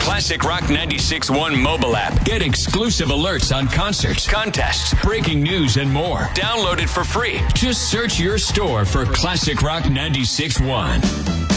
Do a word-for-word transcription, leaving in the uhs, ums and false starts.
Classic Rock ninety-six point one mobile app. Get exclusive alerts on concerts, contests, breaking news, and more. Download it for free. Just search your store for Classic Rock ninety-six point one.